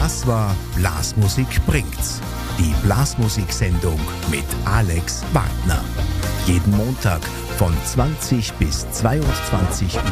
Das war Blasmusik bringt's. Die Blasmusiksendung mit Alex Wagner. Jeden Montag von 20 bis 22 Uhr